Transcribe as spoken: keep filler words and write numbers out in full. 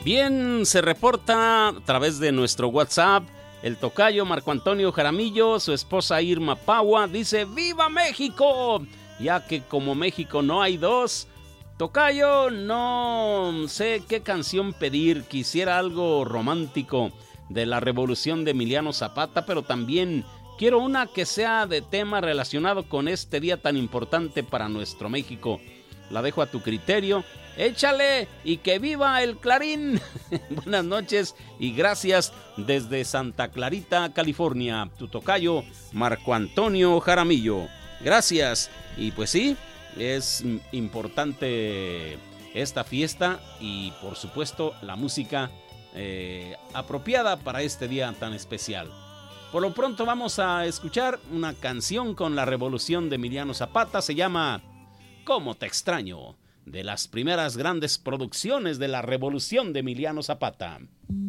Bien, se reporta a través de nuestro WhatsApp el tocayo Marco Antonio Jaramillo, su esposa Irma Paua, dice ¡Viva México! Ya que como México no hay dos. Tocayo, no sé qué canción pedir, quisiera algo romántico de la revolución de Emiliano Zapata, pero también quiero una que sea de tema relacionado con este día tan importante para nuestro México. La dejo a tu criterio. Échale y que viva el Clarín. Buenas noches y gracias desde Santa Clarita, California. Tu tocayo Marco Antonio Jaramillo. Gracias. Y pues sí, es importante esta fiesta y por supuesto la música eh, apropiada para este día tan especial. Por lo pronto vamos a escuchar una canción con la revolución de Emiliano Zapata. Se llama ¿Cómo te extraño? De las primeras grandes producciones de la revolución de Emiliano Zapata.